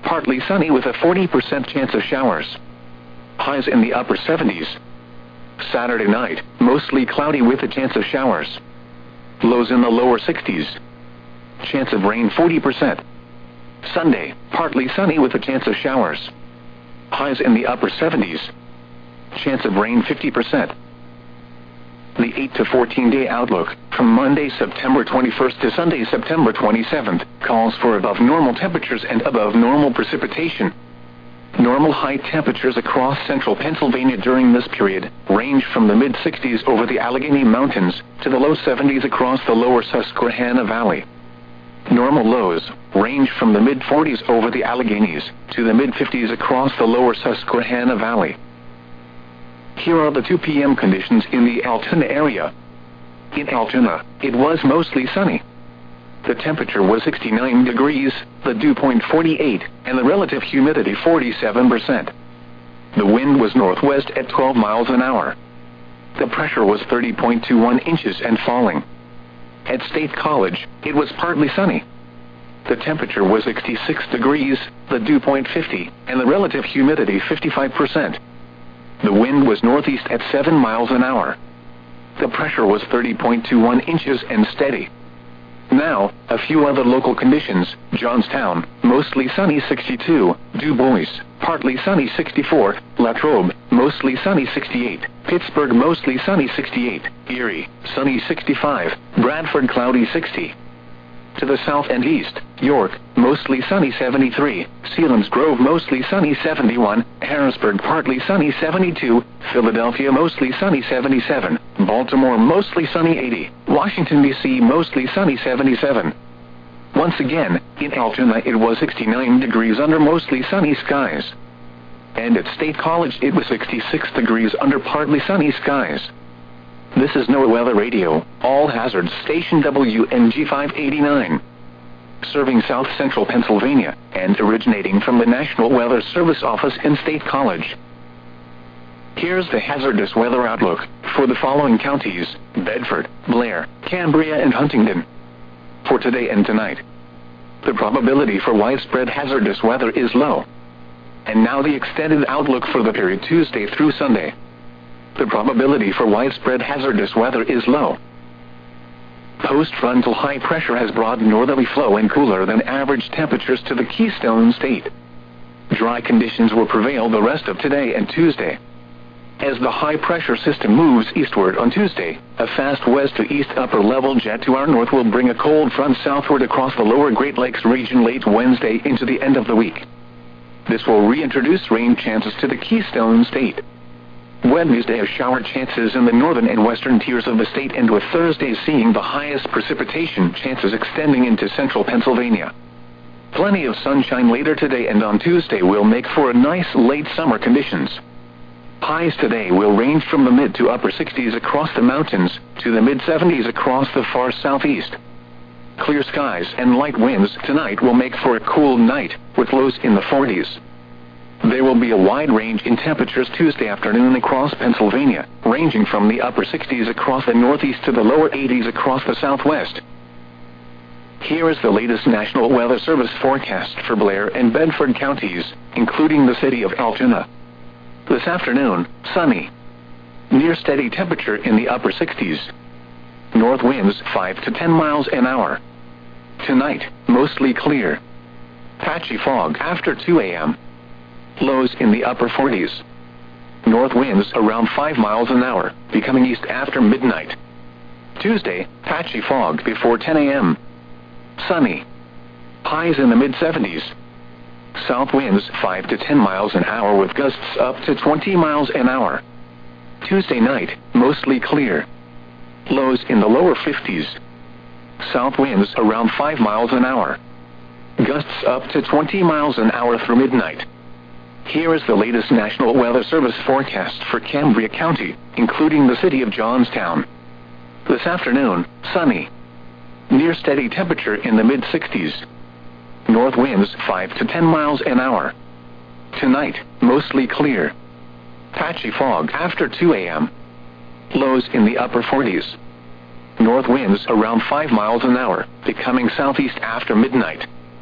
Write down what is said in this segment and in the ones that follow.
partly sunny with a 40% chance of showers. Highs in the upper 70s. Saturday night, mostly cloudy with a chance of showers. Lows in the lower 60s. Chance of rain 40%. Sunday, partly sunny with a chance of showers. Highs in the upper 70s. Chance of rain 50%. The 8 to 14 day outlook, from Monday, September 21st to Sunday, September 27th, calls for above normal temperatures and above normal precipitation. Normal high temperatures across central Pennsylvania during this period range from the mid-60s over the Allegheny Mountains to the low 70s across the lower Susquehanna Valley. Normal lows range from the mid-40s over the Alleghenies to the mid-50s across the lower Susquehanna Valley. Here are the 2 p.m. conditions in the Altoona area. In Altoona, it was mostly sunny. The temperature was 69 degrees, the dew point 48, and the relative humidity 47%. The wind was northwest at 12 miles an hour. The pressure was 30.21 inches and falling. At State College, it was partly sunny. The temperature was 66 degrees, the dew point 50, and the relative humidity 55%. The wind was northeast at 7 miles an hour. The pressure was 30.21 inches and steady. Now, a few other local conditions. Johnstown, mostly sunny 62, Du Bois, partly sunny 64, Latrobe, mostly sunny 68, Pittsburgh, mostly sunny 68, Erie, sunny 65, Bradford, cloudy 60. To the south and east, York, mostly sunny 73, Selinsgrove, mostly sunny 71, Harrisburg, partly sunny 72, Philadelphia, mostly sunny 77, Baltimore, mostly sunny 80, Washington, D.C., mostly sunny 77. Once again, in Altoona it was 69 degrees under mostly sunny skies. And at State College it was 66 degrees under partly sunny skies. This is NOAA Weather Radio, all hazards station WNG 589. Serving south central Pennsylvania, and originating from the National Weather Service office in State College. Here's the hazardous weather outlook for the following counties: Bedford, Blair, Cambria, and Huntingdon. For today and tonight, the probability for widespread hazardous weather is low. And now the extended outlook for the period Tuesday through Sunday. The probability for widespread hazardous weather is low. Post-frontal high pressure has brought northerly flow and cooler than average temperatures to the Keystone State. Dry conditions will prevail the rest of today and Tuesday. As the high-pressure system moves eastward on Tuesday, a fast west-to-east upper-level jet to our north will bring a cold front southward across the lower Great Lakes region late Wednesday into the end of the week. This will reintroduce rain chances to the Keystone State. Wednesday has shower chances in the northern and western tiers of the state, and with Thursday seeing the highest precipitation chances extending into central Pennsylvania. Plenty of sunshine later today and on Tuesday will make for a nice late summer conditions. Highs today will range from the mid to upper 60s across the mountains to the mid 70s across the far southeast. Clear skies and light winds tonight will make for a cool night, with lows in the 40s. There will be a wide range in temperatures Tuesday afternoon across Pennsylvania, ranging from the upper 60s across the northeast to the lower 80s across the southwest. Here is the latest National Weather Service forecast for Blair and Bedford counties, including the city of Altoona. This afternoon, sunny. Near steady temperature in the upper 60s. North winds 5 to 10 miles an hour. Tonight, mostly clear. Patchy fog after 2 a.m. Lows in the upper 40s. North winds around 5 miles an hour, becoming east after midnight. Tuesday, patchy fog before 10 a.m. Sunny. Highs in the mid-70s. South winds 5 to 10 miles an hour with gusts up to 20 miles an hour. Tuesday night, mostly clear. Lows in the lower 50s. South winds around 5 miles an hour. Gusts up to 20 miles an hour through midnight. Here is the latest National Weather Service forecast for Cambria County, including the city of Johnstown. This afternoon, sunny. Near steady temperature in the mid-60s. North winds 5 to 10 miles an hour. Tonight, mostly clear. Patchy fog after 2 a.m. Lows in the upper 40s. North winds around 5 miles an hour, becoming southeast after midnight.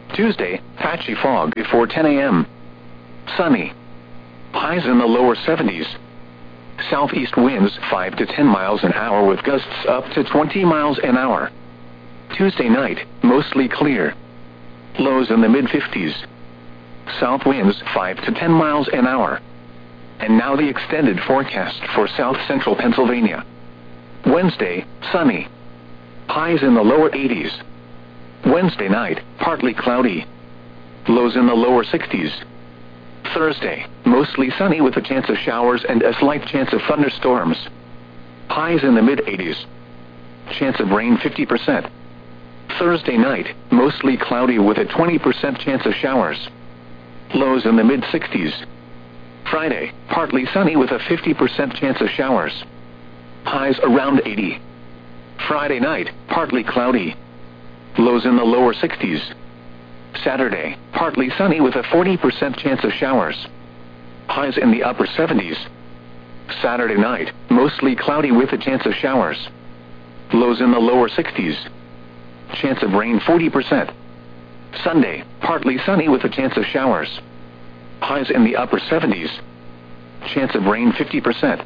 Tuesday, patchy fog before 10 a.m. Sunny. Highs in the lower 70s. Southeast winds 5 to 10 miles an hour with gusts up to 20 miles an hour. Tuesday night, mostly clear. Lows in the mid-50s. South winds 5 to 10 miles an hour. And now the extended forecast for south-central Pennsylvania. Wednesday, sunny. Highs in the lower 80s. Wednesday night, partly cloudy. Lows in the lower 60s. Thursday, mostly sunny with a chance of showers and a slight chance of thunderstorms. Highs in the mid-80s. Chance of rain 50%. Thursday night, mostly cloudy with a 20% chance of showers. Lows in the mid-60s. Friday, partly sunny with a 50% chance of showers. Highs around 80. Friday night, partly cloudy. Lows in the lower 60s. Saturday, partly sunny with a 40% chance of showers. Highs in the upper 70s. Saturday night, mostly cloudy with a chance of showers. Lows in the lower 60s. Chance of rain 40%. Sunday, partly sunny with a chance of showers. Highs in the upper 70s. Chance of rain 50%.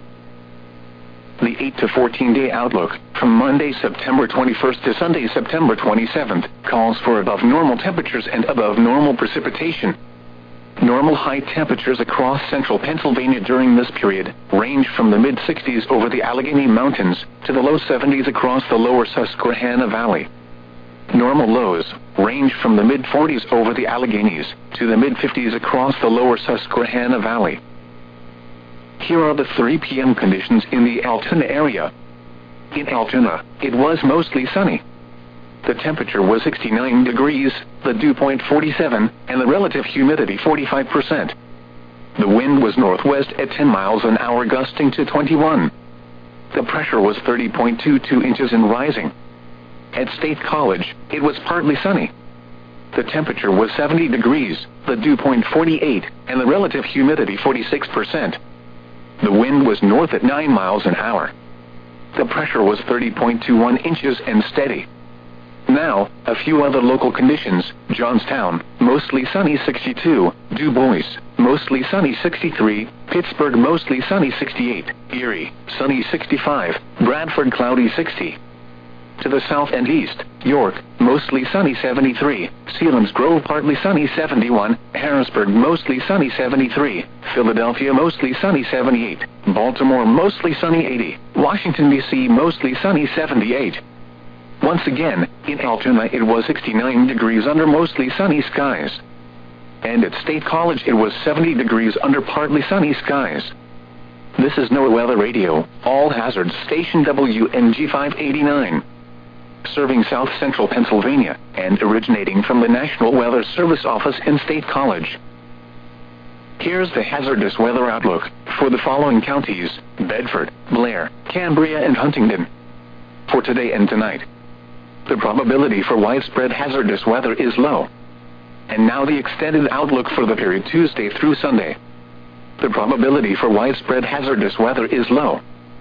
The 8 to 14-day outlook, from Monday, September 21st to Sunday, September 27th, calls for above normal temperatures and above normal precipitation. Normal high temperatures across central Pennsylvania during this period range from the mid-60s over the Allegheny Mountains to the low 70s across the lower Susquehanna Valley. Normal lows range from the mid-40s over the Alleghenies to the mid-50s across the lower Susquehanna Valley. Here are the 3 p.m. conditions in the Altoona area. In Altoona, it was mostly sunny. The temperature was 69 degrees, the dew point 47, and the relative humidity 45%. The wind was northwest at 10 miles an hour, gusting to 21. The pressure was 30.22 inches and rising. At State College, it was partly sunny. The temperature was 70 degrees, the dew point 48, and the relative humidity 46%. The wind was north at 9 miles an hour. The pressure was 30.21 inches and steady. Now, a few other local conditions. Johnstown, mostly sunny 62, Du Bois, mostly sunny 63, Pittsburgh, mostly sunny 68, Erie, sunny 65, Bradford, cloudy 60. To the south and east, York, mostly sunny 73, Selinsgrove, partly sunny 71, Harrisburg, mostly sunny 73, Philadelphia, mostly sunny 78, Baltimore, mostly sunny 80, Washington, D.C., mostly sunny 78. Once again, in Altoona it was 69 degrees under mostly sunny skies. And at State College it was 70 degrees under partly sunny skies. This is NOAA Weather Radio, All Hazards Station WNG 589. Serving south-central Pennsylvania, and originating from the National Weather Service office in State College. Here's the hazardous weather outlook for the following counties: Bedford, Blair, Cambria, and Huntingdon. For today and tonight, the probability for widespread hazardous weather is low. And now the extended outlook for the period Tuesday through Sunday. The probability for widespread hazardous weather is low.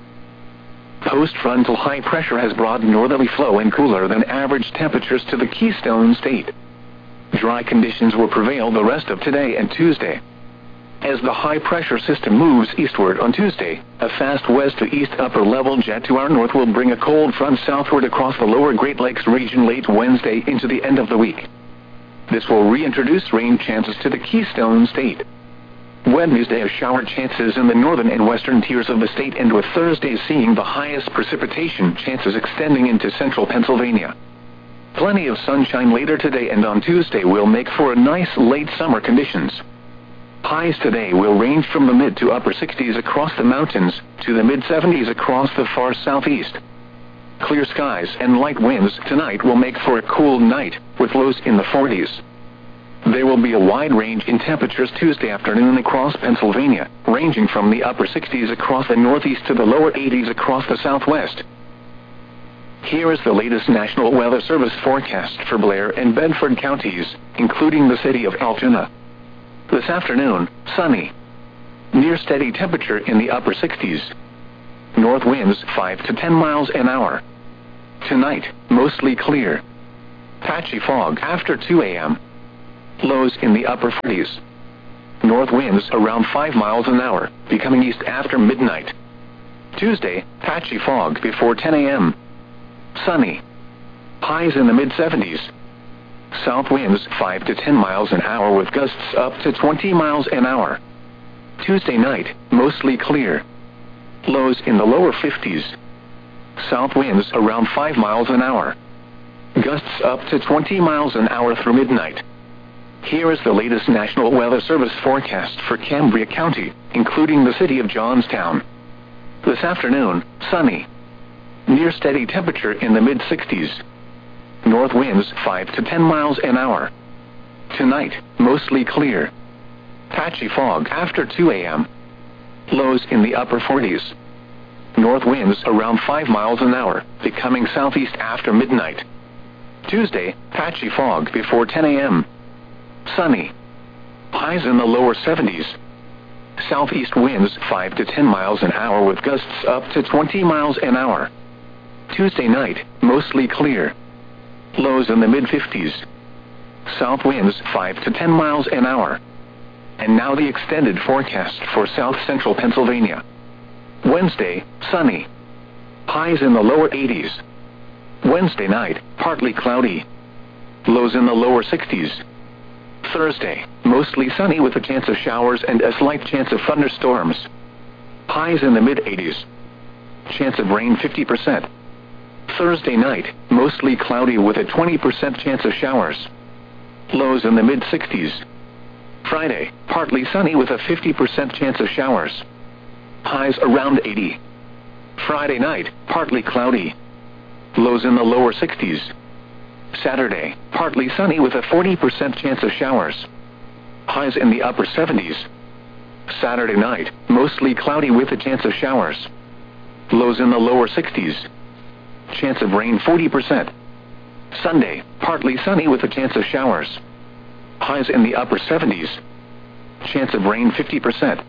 Post-frontal high pressure has brought northerly flow and cooler than average temperatures to the Keystone State. Dry conditions will prevail the rest of today and Tuesday. As the high pressure system moves eastward on Tuesday, a fast west to east upper level jet to our north will bring a cold front southward across the lower Great Lakes region late Wednesday into the end of the week. This will reintroduce rain chances to the Keystone State. Wednesday, a shower chances in the northern and western tiers of the state, and with Thursday seeing the highest precipitation chances extending into central Pennsylvania. Plenty of sunshine later today and on Tuesday will make for nice late summer conditions. Highs today will range from the mid to upper 60s across the mountains to the mid 70s across the far southeast. Clear skies and light winds tonight will make for a cool night with lows in the 40s. There will be a wide range in temperatures Tuesday afternoon across Pennsylvania, ranging from the upper 60s across the northeast to the lower 80s across the southwest. Here is the latest National Weather Service forecast for Blair and Bedford counties, including the city of Altoona. This afternoon, sunny. Near steady temperature in the upper 60s. North winds 5 to 10 miles an hour. Tonight, mostly clear. Patchy fog after 2 a.m. Lows in the upper 40s. North winds around 5 miles an hour, becoming east after midnight. Tuesday, patchy fog before 10 a.m. Sunny. Highs in the mid-70s. South winds 5 to 10 miles an hour with gusts up to 20 miles an hour. Tuesday night, mostly clear. Lows in the lower 50s. South winds around 5 miles an hour. Gusts up to 20 miles an hour through midnight. Here is the latest National Weather Service forecast for Cambria County, including the city of Johnstown. This afternoon, sunny. Near steady temperature in the mid-60s. North winds 5 to 10 miles an hour. Tonight, mostly clear. Patchy fog after 2 a.m. Lows in the upper 40s. North winds around 5 miles an hour, becoming southeast after midnight. Tuesday, patchy fog before 10 a.m. Sunny. Highs in the lower 70s. Southeast winds 5 to 10 miles an hour with gusts up to 20 miles an hour. Tuesday night, mostly clear. Lows in the mid-50s. South winds 5 to 10 miles an hour. And now the extended forecast for south-central Pennsylvania. Wednesday, sunny. Highs in the lower 80s. Wednesday night, partly cloudy. Lows in the lower 60s. Thursday, mostly sunny with a chance of showers and a slight chance of thunderstorms. Highs in the mid-80s. Chance of rain 50%. Thursday night, mostly cloudy with a 20% chance of showers. Lows in the mid-60s. Friday, partly sunny with a 50% chance of showers. Highs around 80. Friday night, partly cloudy. Lows in the lower 60s. Saturday, partly sunny with a 40% chance of showers. Highs in the upper 70s. Saturday night, mostly cloudy with a chance of showers. Lows in the lower 60s. Chance of rain 40%. Sunday, partly sunny with a chance of showers. Highs in the upper 70s. Chance of rain 50%.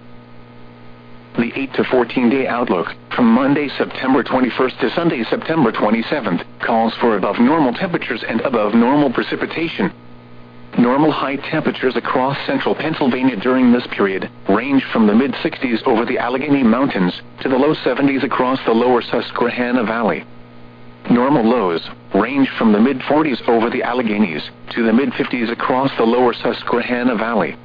The 8 to 14-day outlook, from Monday, September 21st to Sunday, September 27th, calls for above normal temperatures and above normal precipitation. Normal high temperatures across central Pennsylvania during this period range from the mid-60s over the Allegheny Mountains to the low 70s across the lower Susquehanna Valley. Normal lows range from the mid-40s over the Alleghenies to the mid-50s across the lower Susquehanna Valley.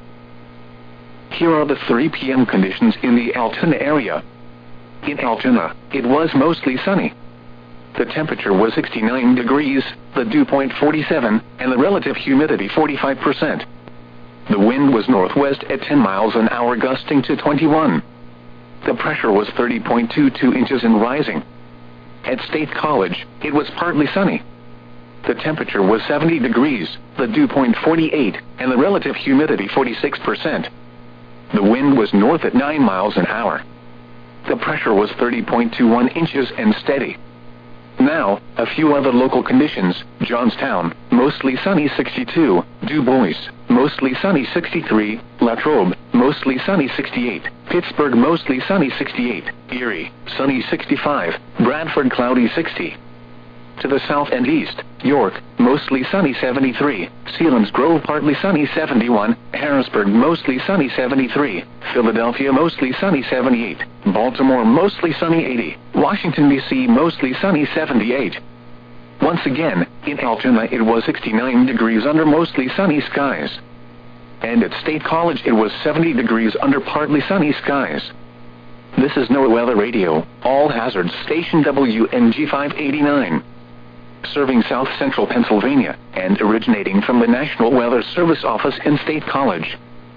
Here are the 3 p.m. conditions in the Altoona area. In Altoona, it was mostly sunny. The temperature was 69 degrees, the dew point 47, and the relative humidity 45%. The wind was northwest at 10 miles an hour, gusting to 21. The pressure was 30.22 inches and rising. At State College, it was partly sunny. The temperature was 70 degrees, the dew point 48, and the relative humidity 46%. The wind was north at 9 miles an hour. The pressure was 30.21 inches and steady. Now, a few other local conditions. Johnstown, mostly sunny 62, Du Bois, mostly sunny 63, Latrobe, mostly sunny 68, Pittsburgh, mostly sunny 68, Erie, sunny 65, Bradford, cloudy 60. To the south and east, York, mostly sunny 73, Selinsgrove, partly sunny 71, Harrisburg, mostly sunny 73, Philadelphia, mostly sunny 78, Baltimore, mostly sunny 80, Washington, D.C., mostly sunny 78. Once again, in Altoona it was 69 degrees under mostly sunny skies. And at State College it was 70 degrees under partly sunny skies. This is NOAA Weather Radio, All Hazards Station WNG 589. Serving south-central Pennsylvania, and originating from the National Weather Service office in State College.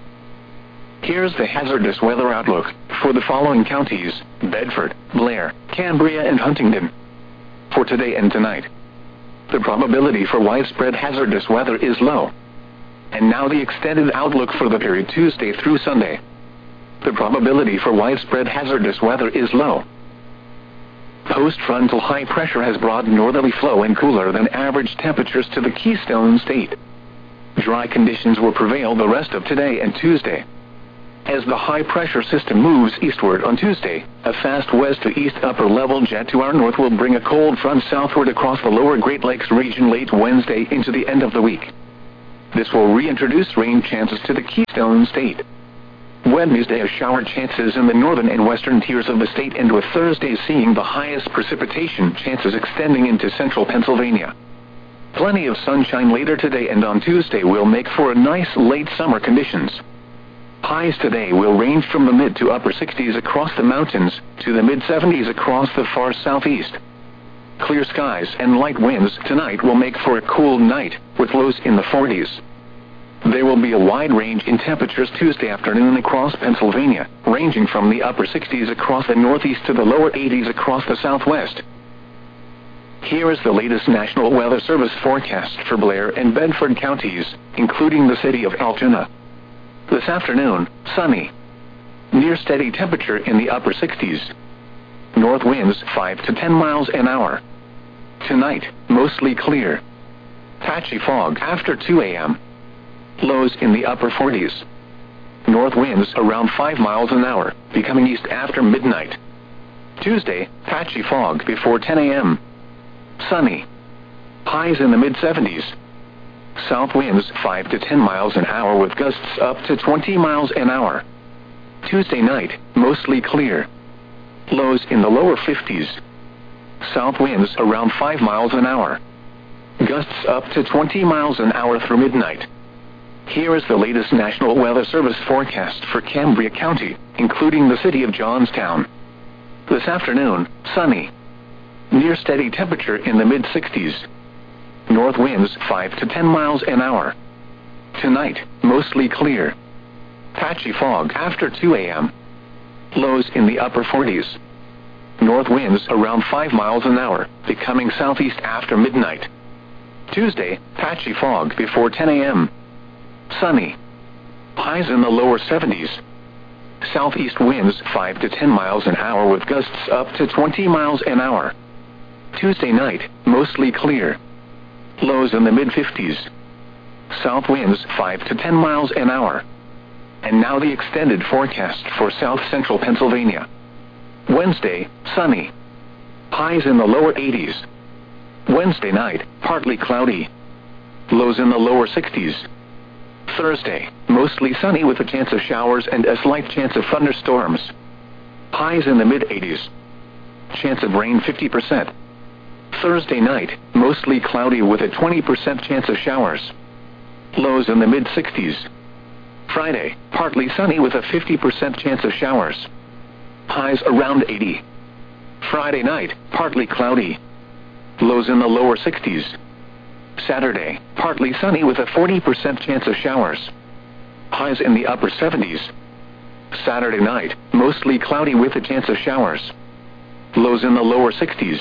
Here's the hazardous weather outlook for the following counties: Bedford, Blair, Cambria, and Huntingdon. For today and tonight, the probability for widespread hazardous weather is low. And now the extended outlook for the period Tuesday through Sunday. The probability for widespread hazardous weather is low. Post-frontal high pressure has brought northerly flow and cooler than average temperatures to the Keystone State. Dry conditions will prevail the rest of today and Tuesday. As the high pressure system moves eastward on Tuesday, a fast west to east upper level jet to our north will bring a cold front southward across the lower Great Lakes region late Wednesday into the end of the week. This will reintroduce rain chances to the Keystone State. Wednesday, a shower chances in the northern and western tiers of the state, and with Thursday seeing the highest precipitation chances extending into central Pennsylvania. Plenty of sunshine later today and on Tuesday will make for a nice late summer conditions. Highs today will range from the mid to upper 60s across the mountains, to the mid 70s across the far southeast. Clear skies and light winds tonight will make for a cool night, with lows in the 40s. There will be a wide range in temperatures Tuesday afternoon across Pennsylvania, ranging from the upper 60s across the northeast to the lower 80s across the southwest. Here is the latest National Weather Service forecast for Blair and Bedford counties, including the city of Altoona. This afternoon, sunny. Near steady temperature in the upper 60s. North winds 5 to 10 miles an hour. Tonight, mostly clear. Patchy fog after 2 a.m. Lows in the upper 40s. North winds around 5 miles an hour, becoming east after midnight. Tuesday, patchy fog before 10 a.m. Sunny. Highs in the mid-70s. South winds 5 to 10 miles an hour with gusts up to 20 miles an hour. Tuesday night, mostly clear. Lows in the lower 50s. South winds around 5 miles an hour. Gusts up to 20 miles an hour through midnight. Here is the latest National Weather Service forecast for Cambria County, including the city of Johnstown. This afternoon, sunny. Near steady temperature in the mid-60s. North winds 5 to 10 miles an hour. Tonight, mostly clear. Patchy fog after 2 a.m. Lows in the upper 40s. North winds around 5 miles an hour, becoming southeast after midnight. Tuesday, patchy fog before 10 a.m. Sunny. Highs in the lower 70s. Southeast winds 5 to 10 miles an hour with gusts up to 20 miles an hour. Tuesday night, mostly clear. Lows in the mid-50s. South winds 5 to 10 miles an hour. And now the extended forecast for south-central Pennsylvania. Wednesday, sunny. Highs in the lower 80s. Wednesday night, partly cloudy. Lows in the lower 60s. Thursday, mostly sunny with a chance of showers and a slight chance of thunderstorms. Highs in the mid-80s. Chance of rain 50%. Thursday night, mostly cloudy with a 20% chance of showers. Lows in the mid-60s. Friday, partly sunny with a 50% chance of showers. Highs around 80. Friday night, partly cloudy. Lows in the lower 60s. Saturday, partly sunny with a 40% chance of showers. Highs in the upper 70s. Saturday night, mostly cloudy with a chance of showers. Lows in the lower 60s.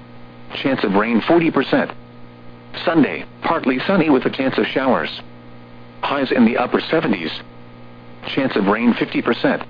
Chance of rain 40%. Sunday, partly sunny with a chance of showers. Highs in the upper 70s. Chance of rain 50%.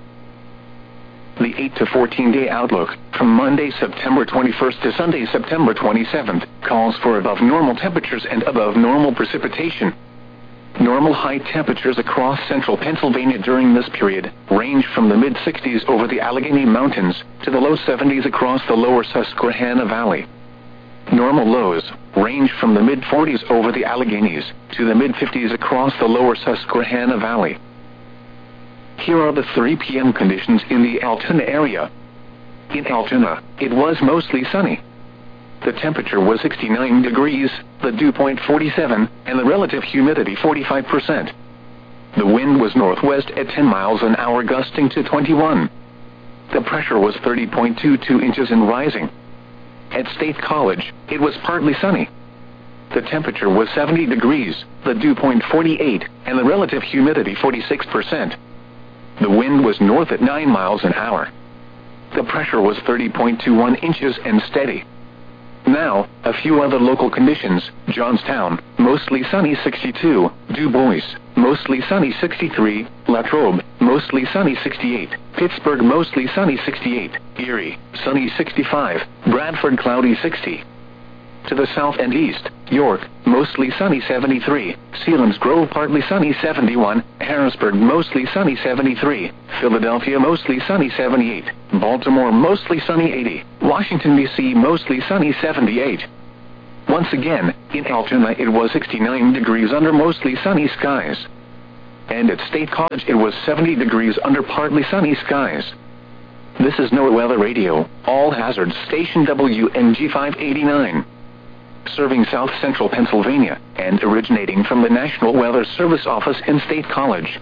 The 8 to 14-day outlook, from Monday, September 21st to Sunday, September 27th, calls for above normal temperatures and above normal precipitation. Normal high temperatures across central Pennsylvania during this period range from the mid-60s over the Allegheny Mountains to the low 70s across the lower Susquehanna Valley. Normal lows range from the mid-40s over the Alleghenies to the mid-50s across the lower Susquehanna Valley. Here are the 3 p.m. conditions in the Altoona area. In Altoona, it was mostly sunny. The temperature was 69 degrees, the dew point 47, and the relative humidity 45%. The wind was northwest at 10 miles an hour, gusting to 21. The pressure was 30.22 inches and rising. At State College, it was partly sunny. The temperature was 70 degrees, the dew point 48, and the relative humidity 46%. The wind was north at 9 miles an hour. The pressure was 30.21 inches and steady. Now, a few other local conditions. Johnstown, mostly sunny 62, Du Bois, mostly sunny 63, Latrobe, mostly sunny 68, Pittsburgh, mostly sunny 68, Erie, sunny 65, Bradford, cloudy 60. To the south and east, York, mostly sunny 73, Selinsgrove, partly sunny 71, Harrisburg, mostly sunny 73, Philadelphia, mostly sunny 78, Baltimore, mostly sunny 80, Washington, D.C., mostly sunny 78. Once again, in Altoona it was 69 degrees under mostly sunny skies. And at State College it was 70 degrees under partly sunny skies. This is NOAA Weather Radio, All Hazards Station WNG 589. Serving South Central Pennsylvania, and originating from the National Weather Service office in State College.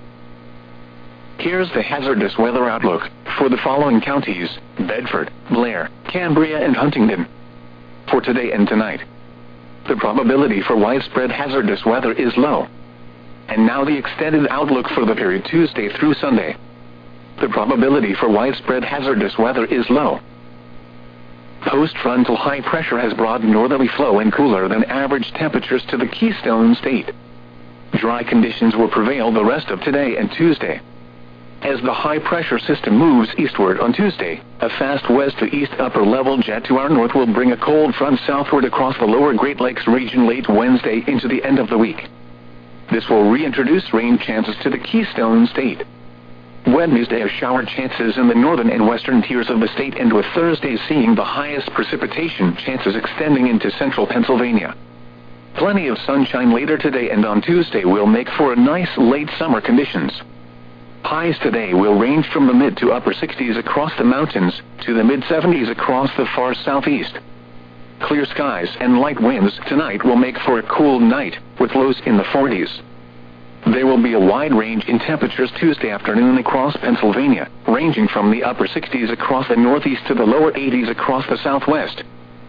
Here's the hazardous weather outlook for the following counties: Bedford, Blair, Cambria, and Huntingdon. For today and tonight, the probability for widespread hazardous weather is low. And now the extended outlook for the period Tuesday through Sunday. The probability for widespread hazardous weather is low. Post-frontal high pressure has brought northerly flow and cooler than average temperatures to the Keystone State. Dry conditions will prevail the rest of today and Tuesday. As the high-pressure system moves eastward on Tuesday, a fast west-to-east upper-level jet to our north will bring a cold front southward across the lower Great Lakes region late Wednesday into the end of the week. This will reintroduce rain chances to the Keystone State. Wednesday has shower chances in the northern and western tiers of the state, and with Thursday seeing the highest precipitation chances extending into central Pennsylvania. Plenty of sunshine later today and on Tuesday will make for nice late summer conditions. Highs today will range from the mid to upper 60s across the mountains to the mid 70s across the far southeast. Clear skies and light winds tonight will make for a cool night, with lows in the 40s. There will be a wide range in temperatures Tuesday afternoon across Pennsylvania, ranging from the upper 60s across the northeast to the lower 80s across the southwest.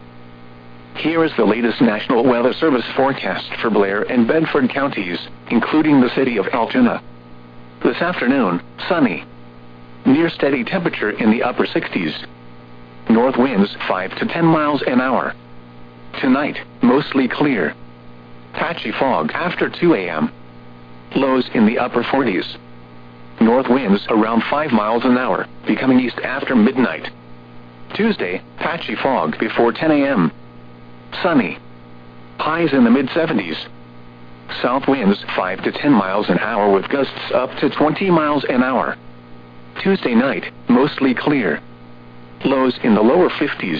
Here is the latest National Weather Service forecast for Blair and Bedford counties, including the city of Altoona. This afternoon, sunny. Near steady temperature in the upper 60s. North winds 5 to 10 miles an hour. Tonight, mostly clear. Patchy fog after 2 a.m. Lows in the upper 40s. North winds around 5 miles an hour, becoming east after midnight. Tuesday, patchy fog before 10 a.m. Sunny. Highs in the mid-70s. South winds 5 to 10 miles an hour with gusts up to 20 miles an hour. Tuesday night, mostly clear. Lows in the lower 50s.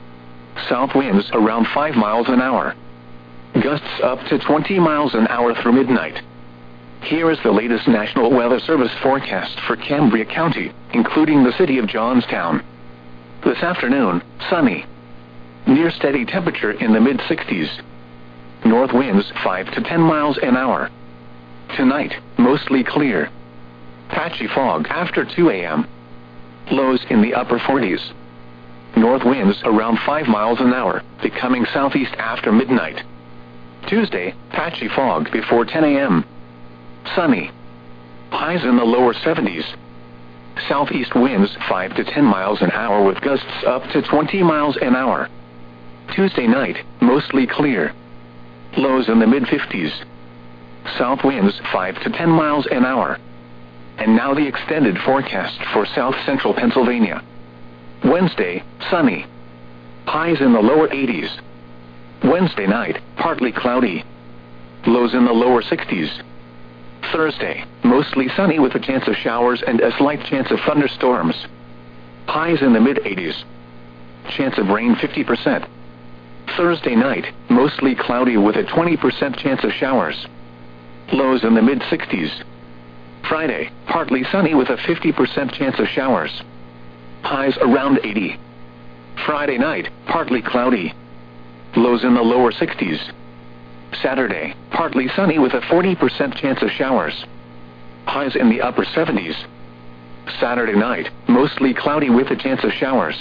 South winds around 5 miles an hour. Gusts up to 20 miles an hour through midnight. Here is the latest National Weather Service forecast for Cambria County, including the city of Johnstown. This afternoon, sunny. Near steady temperature in the mid-60s. North winds 5 to 10 miles an hour. Tonight, mostly clear. Patchy fog after 2 a.m. Lows in the upper 40s. North winds around 5 miles an hour, becoming southeast after midnight. Tuesday, patchy fog before 10 a.m. Sunny. Highs in the lower 70s. Southeast winds 5 to 10 miles an hour with gusts up to 20 miles an hour. Tuesday night, mostly clear. Lows in the mid-50s. South winds 5 to 10 miles an hour. And now the extended forecast for south central Pennsylvania. Wednesday, sunny. Highs in the lower 80s. Wednesday night, partly cloudy. Lows in the lower 60s. Thursday, mostly sunny with a chance of showers and a slight chance of thunderstorms. Highs in the mid-80s. Chance of rain 50%. Thursday night, mostly cloudy with a 20% chance of showers. Lows in the mid-60s. Friday, partly sunny with a 50% chance of showers. Highs around 80. Friday night, partly cloudy. Lows in the lower 60s. Saturday, partly sunny with a 40% chance of showers. Highs in the upper 70s. Saturday night, mostly cloudy with a chance of showers.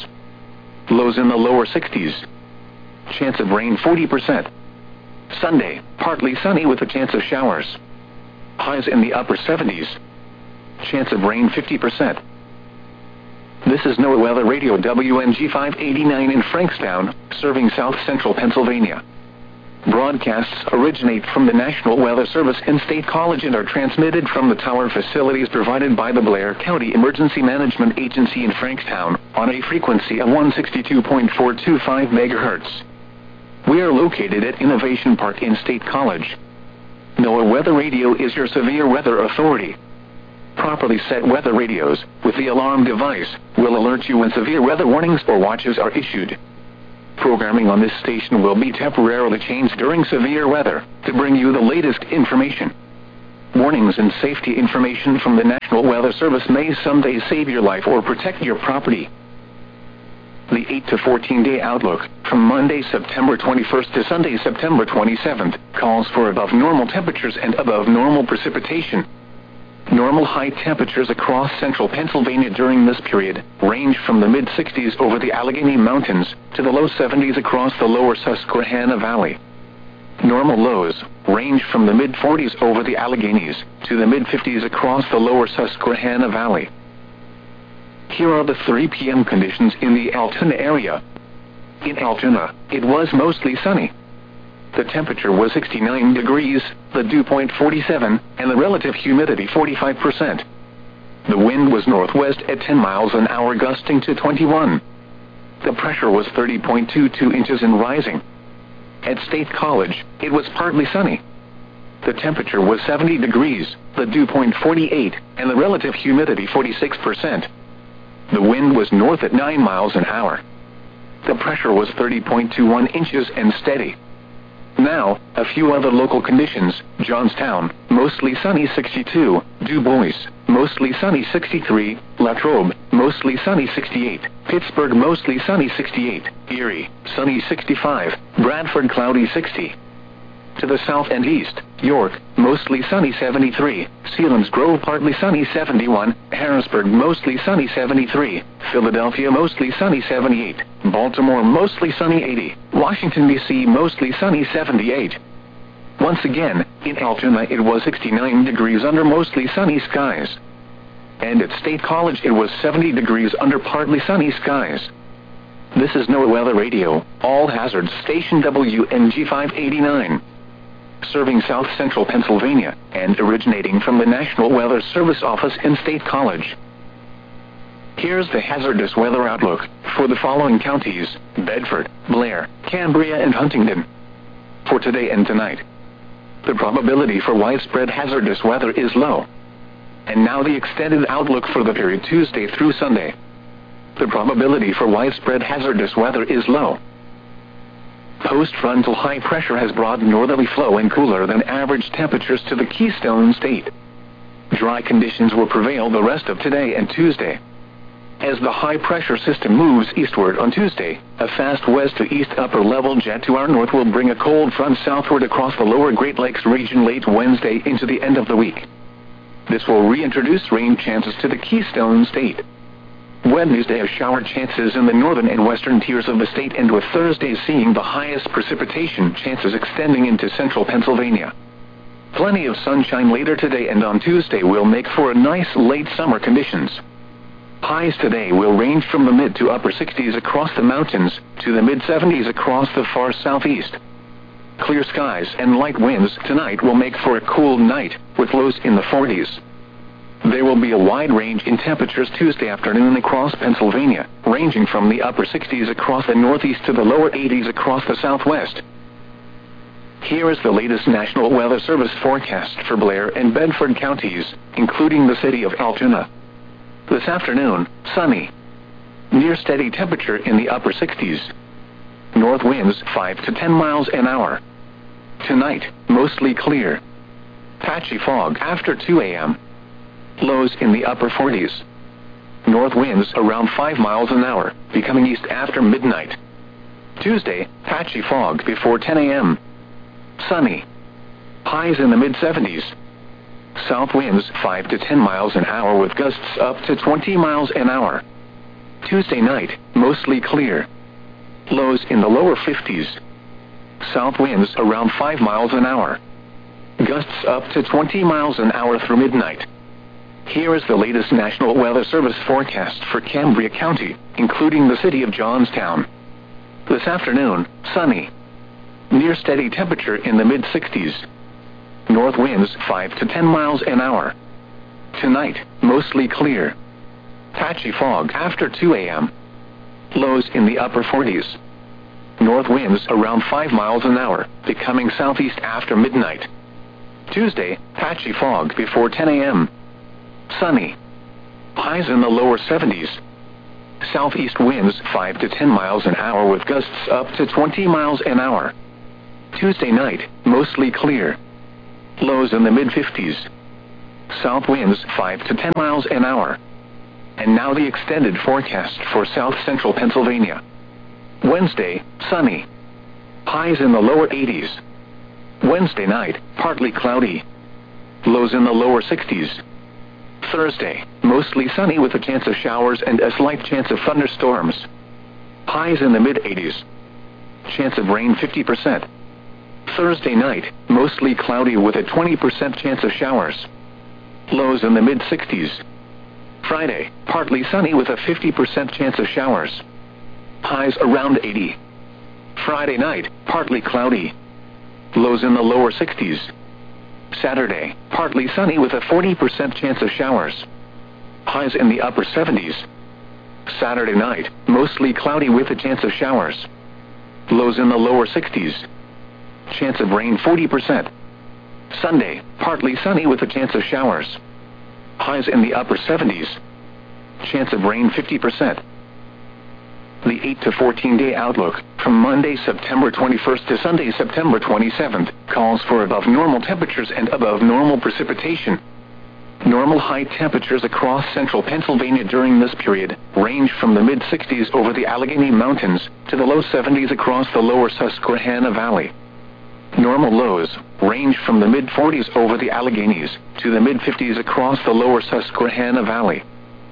Lows in the lower 60s. Chance of rain 40%. Sunday, partly sunny with a chance of showers. Highs in the upper 70s. Chance of rain 50%. This is NOAA Weather Radio WNG 589 in Frankstown, serving south central Pennsylvania. Broadcasts originate from the National Weather Service in State College and are transmitted from the tower facilities provided by the Blair County Emergency Management Agency in Frankstown on a frequency of 162.425 MHz. We are located at Innovation Park in State College. NOAA Weather Radio is your severe weather authority. Properly set weather radios with the alarm device will alert you when severe weather warnings or watches are issued. Programming on this station will be temporarily changed during severe weather to bring you the latest information. Warnings and safety information from the National Weather Service may someday save your life or protect your property. The 8 to 14-day outlook, from Monday, September 21st to Sunday, September 27th, calls for above normal temperatures and above normal precipitation. Normal high temperatures across central Pennsylvania during this period range from the mid-60s over the Allegheny Mountains to the low 70s across the lower Susquehanna Valley. Normal lows range from the mid-40s over the Alleghenies to the mid-50s across the lower Susquehanna Valley. Here are the 3 p.m. conditions in the Altoona area. In Altoona, it was mostly sunny. The temperature was 69 degrees, the dew point 47, and the relative humidity 45%. The wind was northwest at 10 miles an hour, gusting to 21. The pressure was 30.22 inches and rising. At State College, it was partly sunny. The temperature was 70 degrees, the dew point 48, and the relative humidity 46%. The wind was north at 9 miles an hour. The pressure was 30.21 inches and steady. Now, a few other local conditions. Johnstown, mostly sunny 62, Du Bois, mostly sunny 63, Latrobe, mostly sunny 68, Pittsburgh, mostly sunny 68, Erie, sunny 65, Bradford, cloudy 60. To the south and east, York, mostly sunny 73, Selinsgrove, partly sunny 71, Harrisburg, mostly sunny 73, Philadelphia, mostly sunny 78, Baltimore, mostly sunny 80, Washington, D.C., mostly sunny 78. Once again, in Altoona it was 69 degrees under mostly sunny skies. And at State College it was 70 degrees under partly sunny skies. This is NOAA Weather Radio, All Hazards Station WNG 589. Serving South Central Pennsylvania, and originating from the National Weather Service office in State College. Here's the hazardous weather outlook for the following counties: Bedford, Blair, Cambria, and Huntingdon. For today and tonight, the probability for widespread hazardous weather is low. And now the extended outlook for the period Tuesday through Sunday. The probability for widespread hazardous weather is low. Post-frontal high pressure has brought northerly flow and cooler than average temperatures to the Keystone State. Dry conditions will prevail the rest of today and Tuesday. As the high pressure system moves eastward on Tuesday, a fast west to east upper level jet to our north will bring a cold front southward across the lower Great Lakes region late Wednesday into the end of the week. This will reintroduce rain chances to the Keystone State. Wednesday has shower chances in the northern and western tiers of the state, and with Thursday seeing the highest precipitation chances extending into central Pennsylvania. Plenty of sunshine later today and on Tuesday will make for nice late summer conditions. Highs today will range from the mid to upper 60s across the mountains to the mid 70s across the far southeast. Clear skies and light winds tonight will make for a cool night, with lows in the 40s. There will be a wide range in temperatures Tuesday afternoon across Pennsylvania, ranging from the upper 60s across the northeast to the lower 80s across the southwest. Here is the latest National Weather Service forecast for Blair and Bedford counties, including the city of Altoona. This afternoon, sunny. Near steady temperature in the upper 60s. North winds 5 to 10 miles an hour. Tonight, mostly clear. Patchy fog after 2 a.m. Lows in the upper 40s. North winds around 5 miles an hour, becoming east after midnight. Tuesday, patchy fog before 10 a.m. Sunny. Highs in the mid-70s. South winds 5 to 10 miles an hour with gusts up to 20 miles an hour. Tuesday night, mostly clear. Lows in the lower 50s. South winds around 5 miles an hour. Gusts up to 20 miles an hour through midnight. Here is the latest National Weather Service forecast for Cambria County, including the city of Johnstown. This afternoon, sunny. Near steady temperature in the mid-60s. North winds 5 to 10 miles an hour. Tonight, mostly clear. Patchy fog after 2 a.m. Lows in the upper 40s. North winds around 5 miles an hour, becoming southeast after midnight. Tuesday, patchy fog before 10 a.m. Sunny. Highs in the lower 70s. southeast winds 5 to 10 miles an hour with gusts up to 20 miles an hour. Tuesday night, mostly clear. Lows in the mid-50s. South winds 5 to 10 miles an hour. And now the extended forecast for south-central Pennsylvania. Wednesday, sunny. Highs in the lower 80s. Wednesday night, partly cloudy. Lows in the lower 60s. Thursday, mostly sunny with a chance of showers and a slight chance of thunderstorms. Highs in the mid-80s. Chance of rain 50%. Thursday night, mostly cloudy with a 20% chance of showers. Lows in the mid-60s. Friday, partly sunny with a 50% chance of showers. Highs around 80. Friday night, partly cloudy. Lows in the lower 60s. Saturday, partly sunny with a 40% chance of showers. Highs in the upper 70s. Saturday night, mostly cloudy with a chance of showers. Lows in the lower 60s. Chance of rain 40%. Sunday, partly sunny with a chance of showers. Highs in the upper 70s. Chance of rain 50%. The 8 to 14-day outlook, from Monday, September 21st to Sunday, September 27th, calls for above normal temperatures and above normal precipitation. Normal high temperatures across central Pennsylvania during this period range from the mid-60s over the Allegheny Mountains to the low 70s across the lower Susquehanna Valley. Normal lows range from the mid-40s over the Alleghenies to the mid-50s across the lower Susquehanna Valley.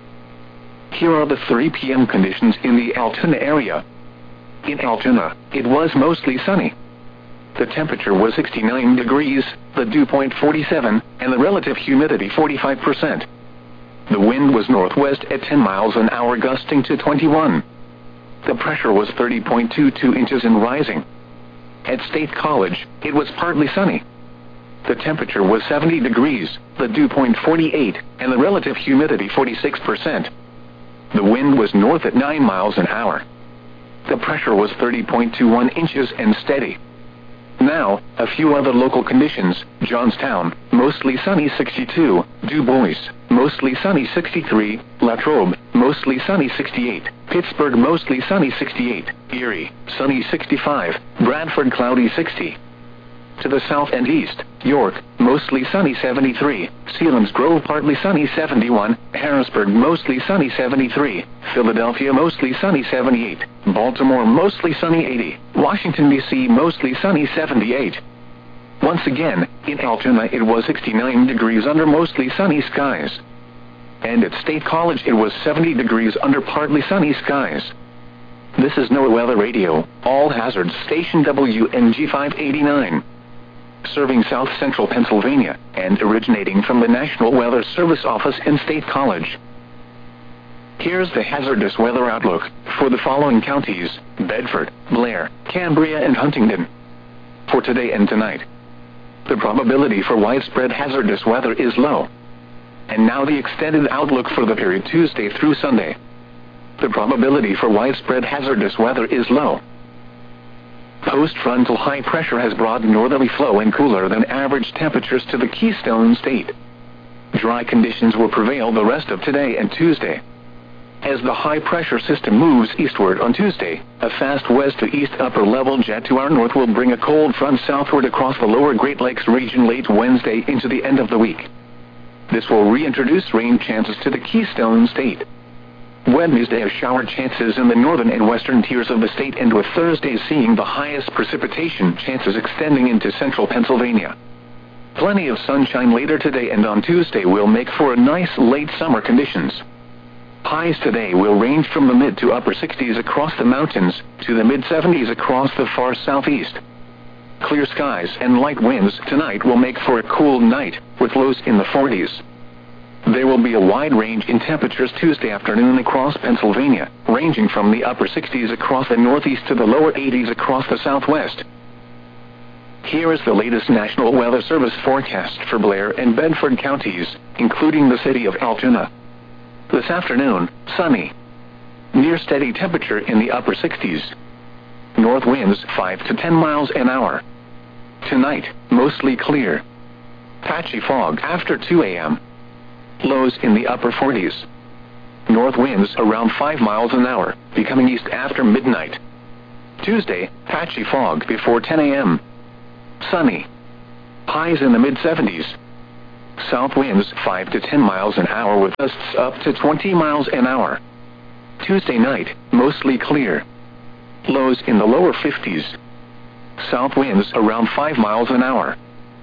Here are the 3 p.m. conditions in the Altoona area. In Altoona, it was mostly sunny. The temperature was 69 degrees, the dew point 47, and the relative humidity 45%. The wind was northwest at 10 miles an hour, gusting to 21. The pressure was 30.22 inches and rising. At State College, it was partly sunny. The temperature was 70 degrees, the dew point 48, and the relative humidity 46%. The wind was north at 9 miles an hour. The pressure was 30.21 inches and steady. Now, a few other local conditions. Johnstown, mostly sunny 62, Du Bois, mostly sunny 63, Latrobe, mostly sunny 68, Pittsburgh, mostly sunny 68, Erie, sunny 65, Bradford, cloudy 60. To the south and east, York, mostly sunny 73, Selinsgrove, partly sunny 71, Harrisburg, mostly sunny 73, Philadelphia, mostly sunny 78, Baltimore, mostly sunny 80, Washington, D.C., mostly sunny 78. Once again, in Altoona it was 69 degrees under mostly sunny skies. And at State College it was 70 degrees under partly sunny skies. This is NOAA Weather Radio, All Hazards Station WNG 589. Serving south-central Pennsylvania, and originating from the National Weather Service office in State College. Here's the hazardous weather outlook for the following counties: Bedford, Blair, Cambria, and Huntingdon. For today and tonight, the probability for widespread hazardous weather is low. And now the extended outlook for the period Tuesday through Sunday. The probability for widespread hazardous weather is low. Post-frontal high pressure has brought northerly flow and cooler than average temperatures to the Keystone State. Dry conditions will prevail the rest of today and Tuesday. As the high pressure system moves eastward on Tuesday, a fast west to east upper level jet to our north will bring a cold front southward across the lower Great Lakes region late Wednesday into the end of the week. This will reintroduce rain chances to the Keystone State. Wednesday has shower chances in the northern and western tiers of the state, and with Thursday seeing the highest precipitation chances extending into central Pennsylvania. Plenty of sunshine later today and on Tuesday will make for a nice late summer conditions. Highs today will range from the mid to upper 60s across the mountains to the mid 70s across the far southeast. Clear skies and light winds tonight will make for a cool night with lows in the 40s. There will be a wide range in temperatures Tuesday afternoon across Pennsylvania, ranging from the upper 60s across the northeast to the lower 80s across the southwest. Here is the latest National Weather Service forecast for Blair and Bedford counties, including the city of Altoona. This afternoon, sunny. Near steady temperature in the upper 60s. North winds 5 to 10 miles an hour. Tonight, mostly clear. Patchy fog after 2 a.m. Lows in the upper 40s. north winds around 5 miles an hour, becoming east after midnight. Tuesday, patchy fog before 10 a.m. Sunny. Highs in the mid-70s. South winds 5 to 10 miles an hour with gusts up to 20 miles an hour. Tuesday night, mostly clear. Lows in the lower 50s. South winds around 5 miles an hour.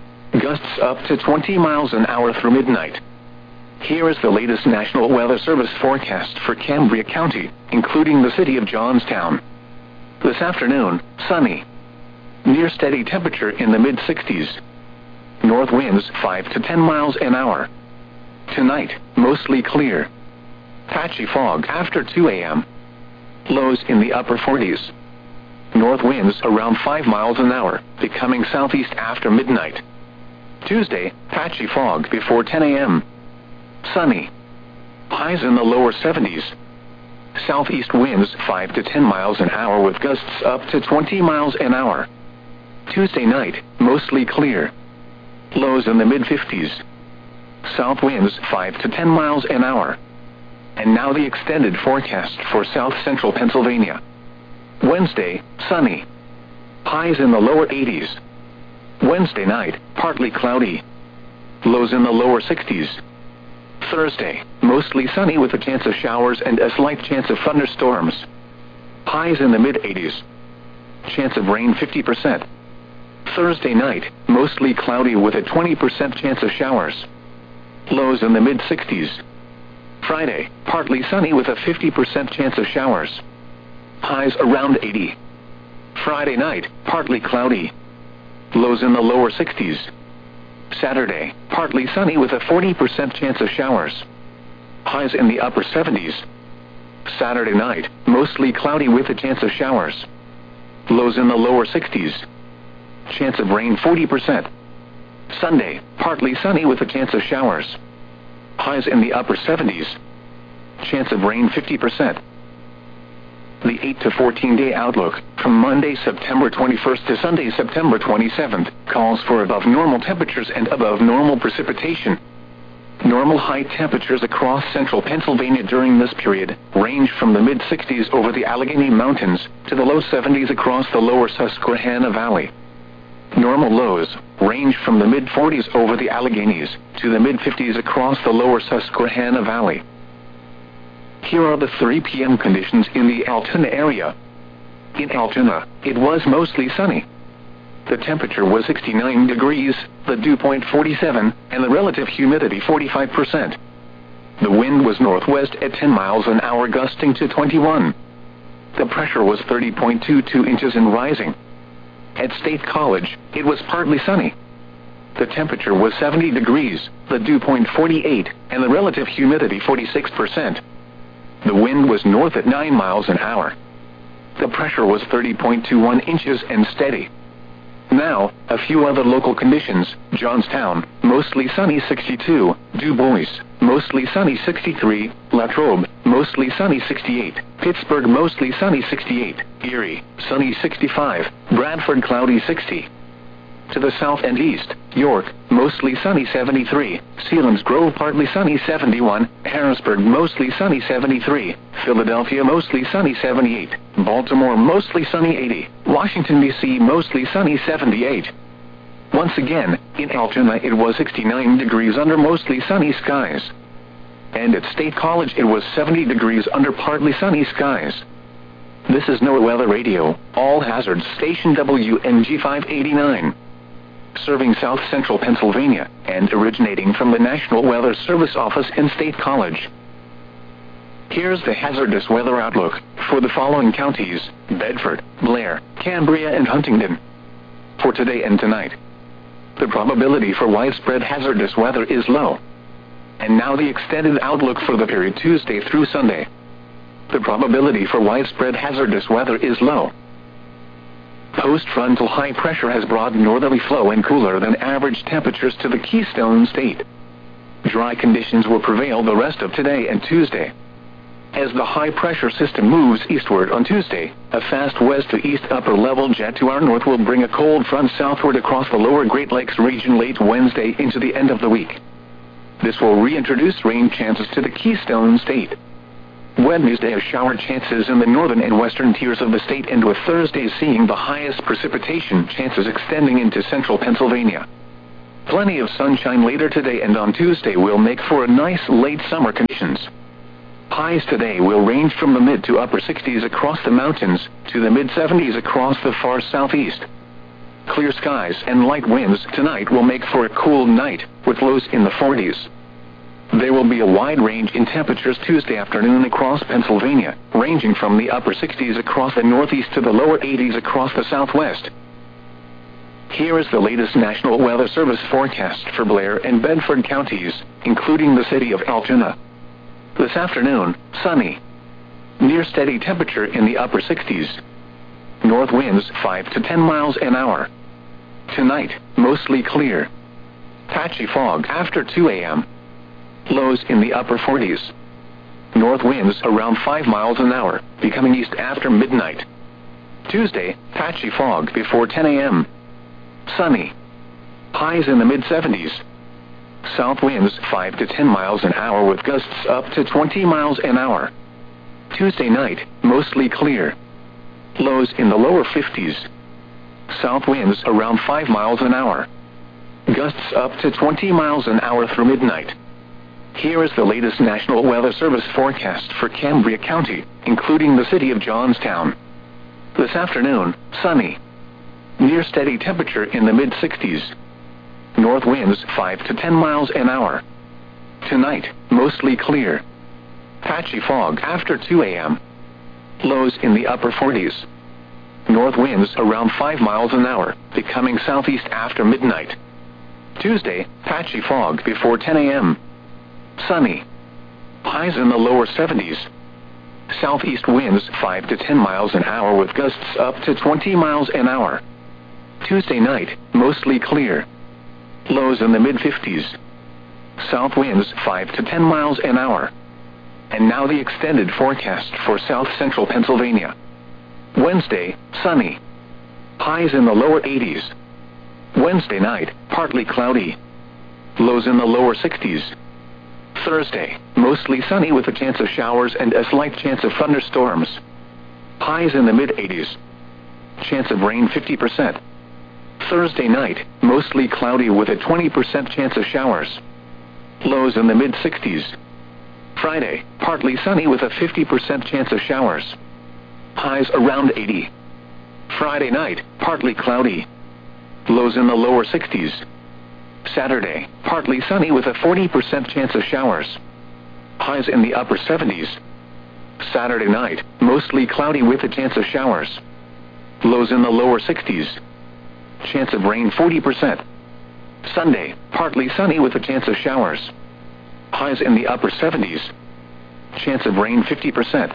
Gusts up to 20 miles an hour through midnight. Here is the latest National Weather Service forecast for Cambria County, including the city of Johnstown. This afternoon, sunny. Near steady temperature in the mid-60s. North winds 5 to 10 miles an hour. Tonight, mostly clear. Patchy fog after 2 a.m. Lows in the upper 40s. North winds around 5 miles an hour, becoming southeast after midnight. Tuesday, patchy fog before 10 a.m. Sunny. Highs in the lower 70s. Southeast winds 5 to 10 miles an hour with gusts up to 20 miles an hour. Tuesday night, mostly clear. Lows in the mid-50s. South winds 5 to 10 miles an hour. And now the extended forecast for south-central Pennsylvania. Wednesday, sunny. Highs in the lower 80s. Wednesday night, partly cloudy. Lows in the lower 60s. Thursday, mostly sunny with a chance of showers and a slight chance of thunderstorms. Highs in the mid-80s. Chance of rain 50%. Thursday night, mostly cloudy with a 20% chance of showers. Lows in the mid-60s. Friday, partly sunny with a 50% chance of showers. Highs around 80. Friday night, partly cloudy. Lows in the lower 60s. Saturday, partly sunny with a 40% chance of showers. Highs in the upper 70s. Saturday night, mostly cloudy with a chance of showers. Lows in the lower 60s. Chance of rain 40%. Sunday, partly sunny with a chance of showers. Highs in the upper 70s. Chance of rain 50%. The 8 to 14-day outlook, from Monday, September 21st to Sunday, September 27th, calls for above normal temperatures and above normal precipitation. Normal high temperatures across central Pennsylvania during this period range from the mid-60s over the Allegheny Mountains to the low 70s across the lower Susquehanna Valley. Normal lows range from the mid-40s over the Alleghenies to the mid-50s across the lower Susquehanna Valley. Here are the 3 p.m. conditions in the Altoona area. In Altoona, it was mostly sunny. The temperature was 69 degrees, the dew point 47, and the relative humidity 45%. The wind was northwest at 10 miles an hour, gusting to 21. The pressure was 30.22 inches and rising. At State College, it was partly sunny. The temperature was 70 degrees, the dew point 48, and the relative humidity 46%. The wind was north at 9 miles an hour. The pressure was 30.21 inches and steady. Now, a few other local conditions. Johnstown, mostly sunny 62, Du Bois, mostly sunny 63, Latrobe, mostly sunny 68, Pittsburgh, mostly sunny 68, Erie, sunny 65, Bradford, cloudy 60. To the south and east, York, mostly sunny 73, Selinsgrove, partly sunny 71, Harrisburg, mostly sunny 73, Philadelphia, mostly sunny 78, Baltimore, mostly sunny 80, Washington, D.C., mostly sunny 78. Once again, in Altoona it was 69 degrees under mostly sunny skies. And at State College it was 70 degrees under partly sunny skies. This is NOAA Weather Radio, All Hazards Station WNG 589. Serving south-central Pennsylvania, and originating from the National Weather Service office in State College. Here's the hazardous weather outlook for the following counties: Bedford, Blair, Cambria, and Huntingdon. For today and tonight, the probability for widespread hazardous weather is low. And now the extended outlook for the period Tuesday through Sunday. The probability for widespread hazardous weather is low. Post-frontal high pressure has brought northerly flow and cooler than average temperatures to the Keystone State. Dry conditions will prevail the rest of today and Tuesday. As the high-pressure system moves eastward on Tuesday, a fast west to east upper-level jet to our north will bring a cold front southward across the lower Great Lakes region late Wednesday into the end of the week. This will reintroduce rain chances to the Keystone State. Wednesday has shower chances in the northern and western tiers of the state, and with Thursday seeing the highest precipitation chances extending into central Pennsylvania. Plenty of sunshine later today and on Tuesday will make for a nice late summer conditions. Highs today will range from the mid to upper 60s across the mountains, to the mid 70s across the far southeast. Clear skies and light winds tonight will make for a cool night, with lows in the 40s. There will be a wide range in temperatures Tuesday afternoon across Pennsylvania, ranging from the upper 60s across the northeast to the lower 80s across the southwest. Here is the latest National Weather Service forecast for Blair and Bedford counties, including the city of Altoona. This afternoon, sunny. Near steady temperature in the upper 60s. North winds 5 to 10 miles an hour. Tonight, mostly clear. Patchy fog after 2 a.m. Lows in the upper 40s. North winds around 5 miles an hour, becoming east after midnight. Tuesday, patchy fog before 10 a.m. Sunny. Highs in the mid-70s. South winds 5 to 10 miles an hour with gusts up to 20 miles an hour. Tuesday night, mostly clear. Lows in the lower 50s. South winds around 5 miles an hour. Gusts up to 20 miles an hour through midnight. Here is the latest National Weather Service forecast for Cambria County, including the city of Johnstown. This afternoon, sunny. Near steady temperature in the mid-60s. North winds 5 to 10 miles an hour. Tonight, mostly clear. Patchy fog after 2 a.m. Lows in the upper 40s. North winds around 5 miles an hour, becoming southeast after midnight. Tuesday, patchy fog before 10 a.m. Sunny. Highs in the lower 70s. Southeast winds 5 to 10 miles an hour with gusts up to 20 miles an hour. Tuesday night, mostly clear. Lows in the mid-50s. South winds 5 to 10 miles an hour. And now the extended forecast for south-central Pennsylvania. Wednesday, sunny. Highs in the lower 80s. Wednesday night, partly cloudy. Lows in the lower 60s. Thursday, mostly sunny with a chance of showers and a slight chance of thunderstorms. Highs in the mid-80s. Chance of rain 50%. Thursday night, mostly cloudy with a 20% chance of showers. Lows in the mid-60s. Friday, partly sunny with a 50% chance of showers. Highs around 80. Friday night, partly cloudy. Lows in the lower 60s. Saturday, partly sunny with a 40% chance of showers. Highs in the upper 70s. Saturday night, mostly cloudy with a chance of showers. Lows in the lower 60s. Chance of rain 40%. Sunday, partly sunny with a chance of showers. Highs in the upper 70s. Chance of rain 50%.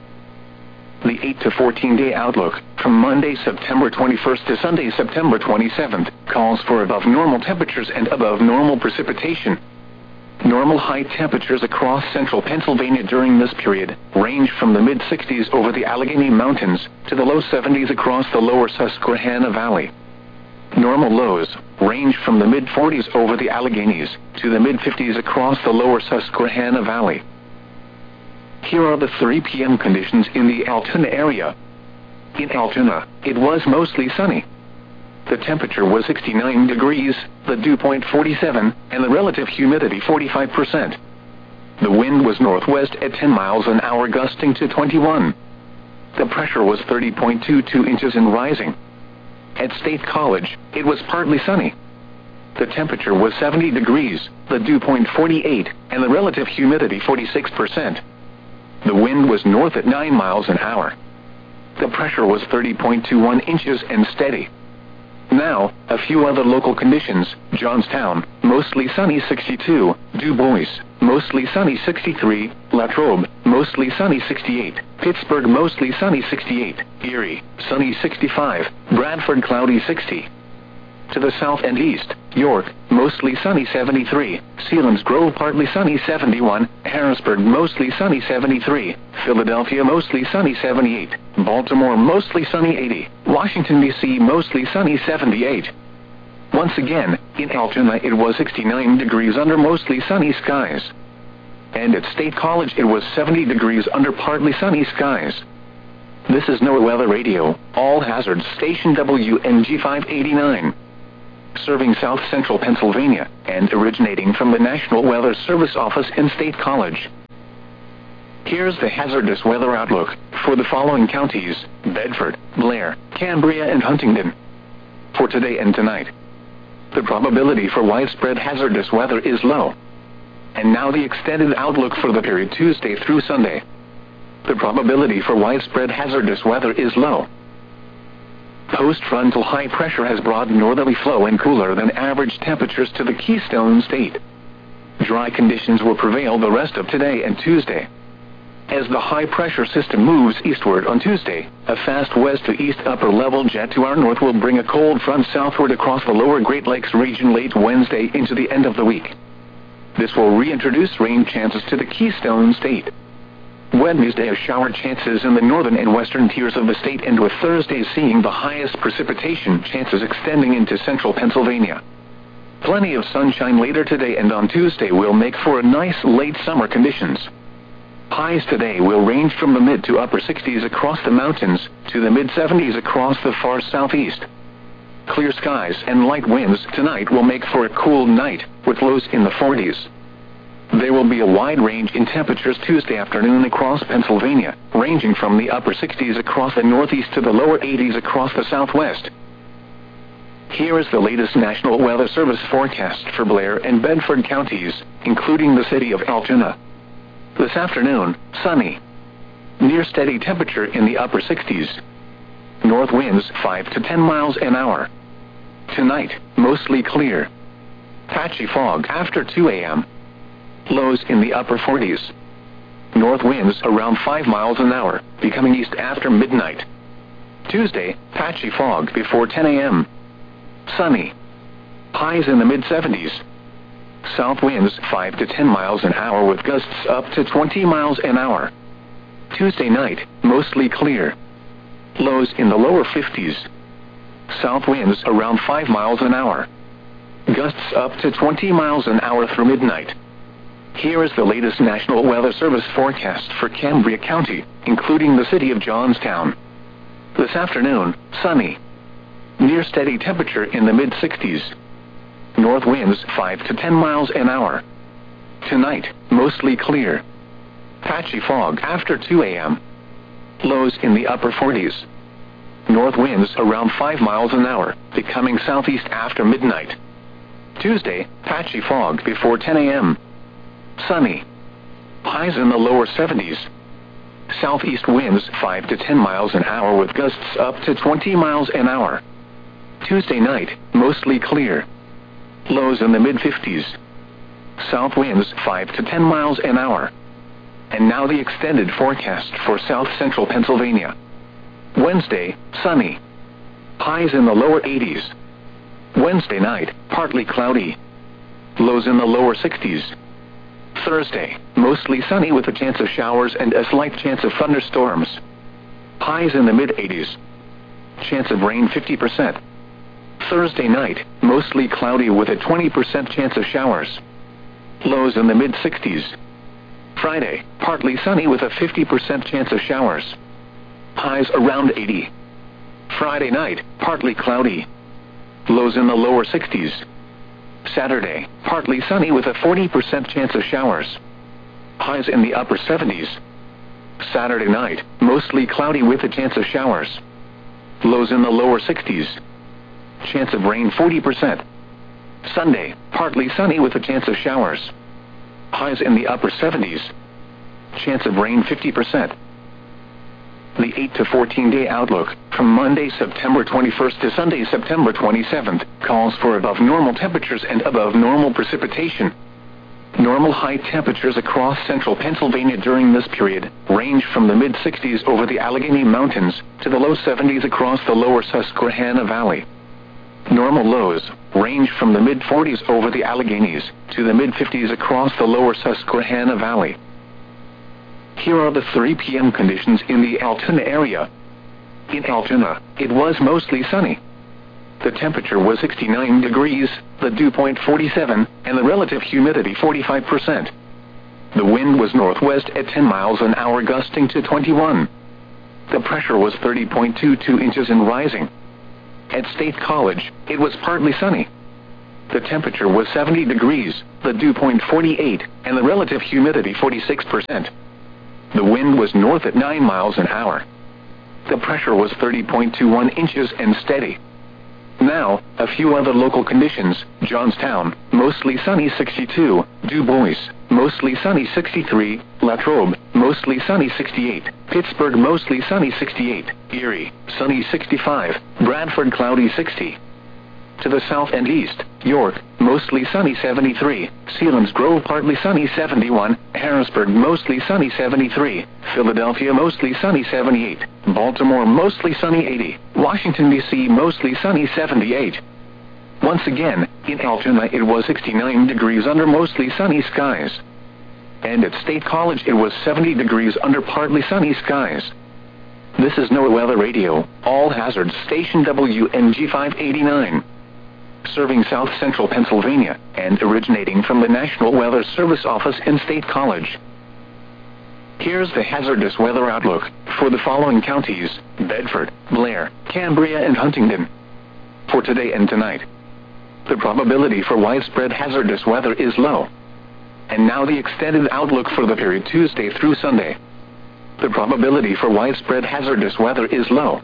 The 8 to 14-day outlook, from Monday, September 21st to Sunday, September 27th, calls for above normal temperatures and above normal precipitation. Normal high temperatures across central Pennsylvania during this period range from the mid-60s over the Allegheny Mountains to the low 70s across the lower Susquehanna Valley. Normal lows range from the mid-40s over the Alleghenies to the mid-50s across the lower Susquehanna Valley. Here are the 3 p.m. conditions in the Altoona area. In Altoona, it was mostly sunny. The temperature was 69 degrees, the dew point 47, and the relative humidity 45%. The wind was northwest at 10 miles an hour, gusting to 21. The pressure was 30.22 inches and rising. At State College, it was partly sunny. The temperature was 70 degrees, the dew point 48, and the relative humidity 46%. The wind was north at 9 miles an hour. The pressure was 30.21 inches and steady. Now, a few other local conditions. Johnstown, mostly sunny 62, Du Bois, mostly sunny 63, Latrobe, mostly sunny 68, Pittsburgh, mostly sunny 68, Erie, sunny 65, Bradford, cloudy 60. To the south and east, York, mostly sunny 73, Selinsgrove, partly sunny 71, Harrisburg, mostly sunny 73, Philadelphia, mostly sunny 78, Baltimore, mostly sunny 80, Washington, D.C., mostly sunny 78. Once again, in Altoona it was 69 degrees under mostly sunny skies. and at State College it was 70 degrees under partly sunny skies. This is NOAA Weather Radio, all hazards station WNG 589. Serving South Central Pennsylvania, and originating from the National Weather Service office in State College. Here's the hazardous weather outlook for the following counties: Bedford, Blair, Cambria, and Huntingdon. For today and tonight, the probability for widespread hazardous weather is low. And now the extended outlook for the period Tuesday through Sunday. The probability for widespread hazardous weather is low. Post-frontal high pressure has brought northerly flow and cooler than average temperatures to the Keystone State. Dry conditions will prevail the rest of today and Tuesday. As the high-pressure system moves eastward on Tuesday, a fast west-to-east upper-level jet to our north will bring a cold front southward across the lower Great Lakes region late Wednesday into the end of the week. This will reintroduce rain chances to the Keystone State. Wednesday has shower chances in the northern and western tiers of the state, and with Thursday seeing the highest precipitation chances extending into central Pennsylvania. Plenty of sunshine later today and on Tuesday will make for nice late summer conditions. Highs today will range from the mid to upper 60s across the mountains to the mid 70s across the far southeast. Clear skies and light winds tonight will make for a cool night, with lows in the 40s. There will be a wide range in temperatures Tuesday afternoon across Pennsylvania, ranging from the upper 60s across the northeast to the lower 80s across the southwest. Here is the latest National Weather Service forecast for Blair and Bedford counties, including the city of Altoona. This afternoon, sunny. Near steady temperature in the upper 60s. North winds 5 to 10 miles an hour. Tonight, mostly clear. Patchy fog after 2 a.m. Lows in the upper 40s. North winds around 5 miles an hour, becoming east after midnight. Tuesday, patchy fog before 10 a.m. Sunny. Highs in the mid-70s. South winds 5 to 10 miles an hour with gusts up to 20 miles an hour. Tuesday night, mostly clear. Lows in the lower 50s. South winds around 5 miles an hour. Gusts up to 20 miles an hour through midnight. Here is the latest National Weather Service forecast for Cambria County, including the city of Johnstown. This afternoon, sunny. Near steady temperature in the mid-60s. North winds 5 to 10 miles an hour. Tonight, mostly clear. Patchy fog after 2 a.m. Lows in the upper 40s. North winds around 5 miles an hour, becoming southeast after midnight. Tuesday, patchy fog before 10 a.m. Sunny. Highs in the lower 70s. Southeast winds 5 to 10 miles an hour with gusts up to 20 miles an hour. Tuesday night, mostly clear. Lows in the mid-50s. South winds 5 to 10 miles an hour. And now the extended forecast for south central Pennsylvania. Wednesday, sunny. Highs in the lower 80s. Wednesday night, partly cloudy. Lows in the lower 60s. Thursday, mostly sunny with a chance of showers and a slight chance of thunderstorms. Highs in the mid-80s. Chance of rain 50%. Thursday night, mostly cloudy with a 20% chance of showers. Lows in the mid-60s. Friday, partly sunny with a 50% chance of showers. Highs around 80. Friday night, partly cloudy. Lows in the lower 60s. Saturday, partly sunny with a 40% chance of showers. Highs in the upper 70s. Saturday night, mostly cloudy with a chance of showers. Lows in the lower 60s. Chance of rain 40%. Sunday, partly sunny with a chance of showers. Highs in the upper 70s. Chance of rain 50%. The 8 to 14-day outlook, from Monday, September 21st to Sunday, September 27th, calls for above normal temperatures and above normal precipitation. Normal high temperatures across central Pennsylvania during this period range from the mid-60s over the Allegheny Mountains to the low 70s across the lower Susquehanna Valley. Normal lows range from the mid-40s over the Alleghenies to the mid-50s across the lower Susquehanna Valley. Here are the 3 p.m. conditions in the Altoona area. In Altoona, it was mostly sunny. The temperature was 69 degrees, the dew point 47, and the relative humidity 45%. The wind was northwest at 10 miles an hour, gusting to 21. The pressure was 30.22 inches and rising. At State College, it was partly sunny. The temperature was 70 degrees, the dew point 48, and the relative humidity 46%. The wind was north at 9 miles an hour. The pressure was 30.21 inches and steady. Now, a few other local conditions. Johnstown, mostly sunny 62, Du Bois, mostly sunny 63, Latrobe, mostly sunny 68, Pittsburgh, mostly sunny 68, Erie, sunny 65, Bradford, cloudy 60. To the south and east, York, mostly sunny 73, Selinsgrove, partly sunny 71, Harrisburg, mostly sunny 73, Philadelphia, mostly sunny 78, Baltimore, mostly sunny 80, Washington, D.C., mostly sunny 78. Once again, in Altoona it was 69 degrees under mostly sunny skies. And at State College it was 70 degrees under partly sunny skies. This is NOAA Weather Radio, All Hazards Station WNG 589. Serving South Central Pennsylvania, and originating from the National Weather Service office in State College. Here's the hazardous weather outlook for the following counties: Bedford, Blair, Cambria, and Huntingdon. For today and tonight, the probability for widespread hazardous weather is low. And now the extended outlook for the period Tuesday through Sunday. The probability for widespread hazardous weather is low.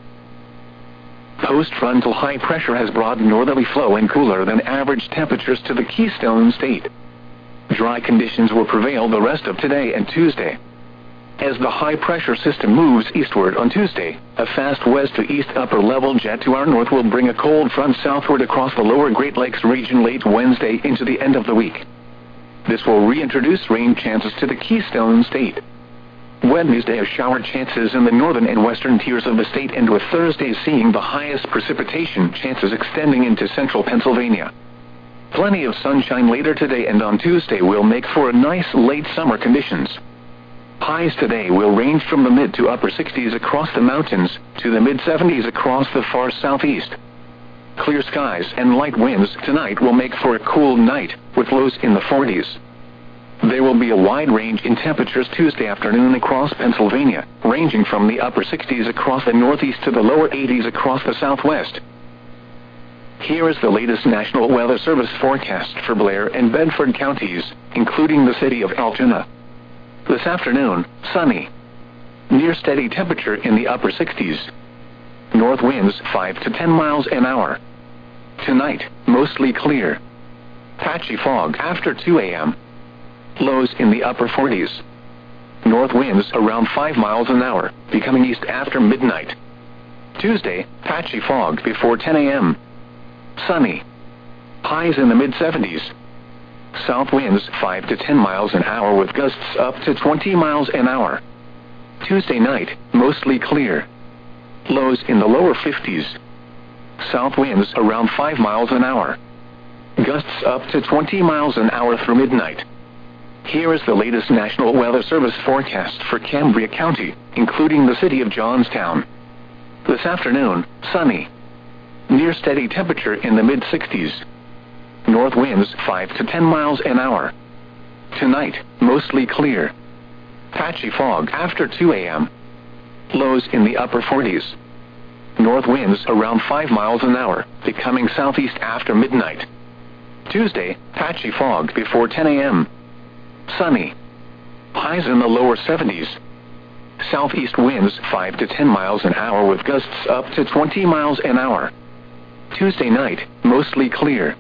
Post-frontal high pressure has brought northerly flow and cooler than average temperatures to the Keystone State. Dry conditions will prevail the rest of today and Tuesday. As the high pressure system moves eastward on Tuesday, a fast west to east upper level jet to our north will bring a cold front southward across the lower Great Lakes region late Wednesday into the end of the week. This will reintroduce rain chances to the Keystone State. Wednesday, a shower chances in the northern and western tiers of the state, and with Thursday seeing the highest precipitation chances extending into central Pennsylvania. Plenty of sunshine later today and on Tuesday will make for a nice late summer conditions. Highs today will range from the mid to upper 60s across the mountains to the mid 70s across the far southeast. Clear skies and light winds tonight will make for a cool night with lows in the 40s. There will be a wide range in temperatures Tuesday afternoon across Pennsylvania, ranging from the upper 60s across the northeast to the lower 80s across the southwest. Here is the latest National Weather Service forecast for Blair and Bedford counties, including the city of Altoona. This afternoon, sunny. Near steady temperature in the upper 60s. North winds 5 to 10 miles an hour. Tonight, mostly clear. Patchy fog after 2 a.m. Lows in the upper 40s. North winds around 5 miles an hour, becoming east after midnight. Tuesday, patchy fog before 10 a.m. Sunny. Highs in the mid-70s. South winds 5 to 10 miles an hour with gusts up to 20 miles an hour. Tuesday night, mostly clear. Lows in the lower 50s. South winds around 5 miles an hour. Gusts up to 20 miles an hour through midnight. Here is the latest National Weather Service forecast for Cambria County, including the city of Johnstown. This afternoon, sunny. Near steady temperature in the mid-60s. North winds 5 to 10 miles an hour. Tonight, mostly clear. Patchy fog after 2 a.m. Lows in the upper 40s. North winds around 5 miles an hour, becoming southeast after midnight. Tuesday, patchy fog before 10 a.m. Sunny. Highs in the lower 70s. Southeast winds 5 to 10 miles an hour with gusts up to 20 miles an hour. Tuesday night, mostly clear.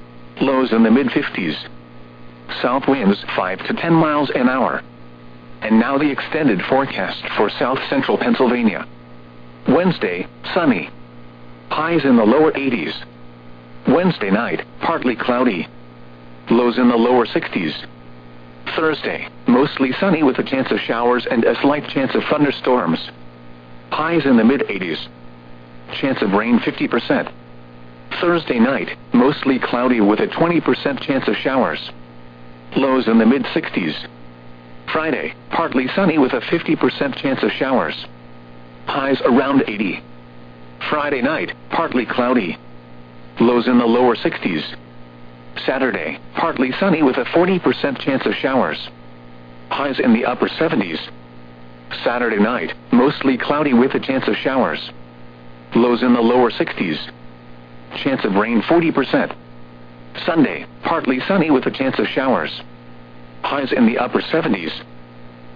Lows in the mid-50s. South winds 5 to 10 miles an hour. And now the extended forecast for south central Pennsylvania. Wednesday, sunny. Highs in the lower 80s. Wednesday night, partly cloudy. Lows in the lower 60s. Thursday, mostly sunny with a chance of showers and a slight chance of thunderstorms. Highs in the mid-80s. Chance of rain 50%. Thursday night, mostly cloudy with a 20% chance of showers. Lows in the mid-60s. Friday, partly sunny with a 50% chance of showers. Highs around 80. Friday night, partly cloudy. Lows in the lower 60s. Saturday, partly sunny with a 40% chance of showers. Highs in the upper 70s. Saturday night, mostly cloudy with a chance of showers. Lows in the lower 60s. Chance of rain 40%. Sunday, partly sunny with a chance of showers. Highs in the upper 70s.